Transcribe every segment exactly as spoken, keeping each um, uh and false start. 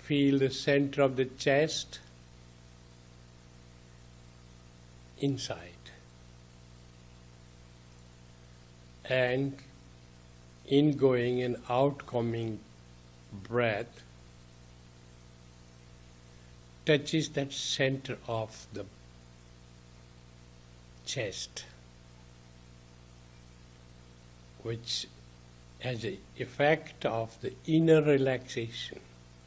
Feel the center of the chest inside. And ingoing and outgoing breath touches that center of the chest, which has an effect of the inner relaxation.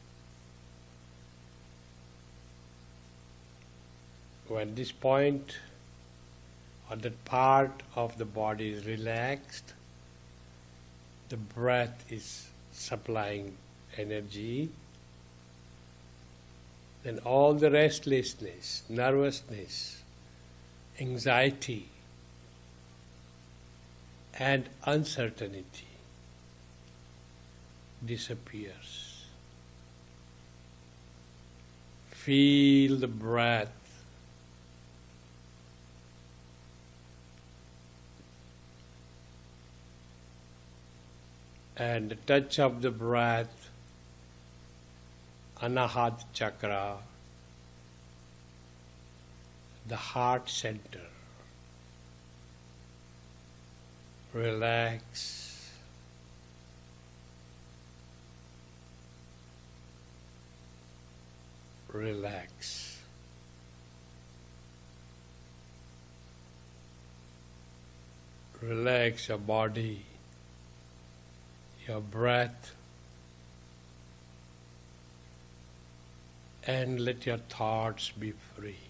When this point or that part of the body is relaxed, the breath is supplying energy, then all the restlessness, nervousness, anxiety, and uncertainty disappears. Feel the breath and the touch of the breath, Anahat chakra, the heart center. Relax. Relax. Relax your body, your breath, and let your thoughts be free.